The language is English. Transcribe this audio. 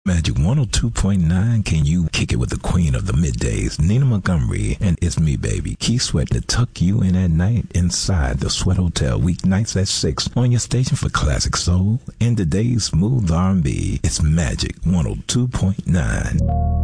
Magic 102.9, can you kick it with the queen of the middays, Nina Montgomery, and it's me, baby, Keith Sweat, to tuck you in at night inside the Sweat Hotel, weeknights at 6 on your station for classic soul and today's smooth R&B. It's Magic 102.9.